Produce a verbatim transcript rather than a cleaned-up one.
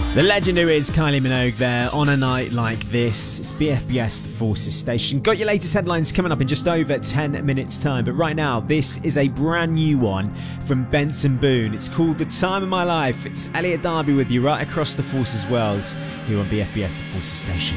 The legend who is Kylie Minogue there on a night like this. It's B F B S, the Forces Station. Got your latest headlines coming up in just over ten minutes time. But right now, this is a brand new one from Benson Boone. It's called The Time of My Life. It's Elliot Darby with you right across the Forces world here on B F B S, the Forces Station.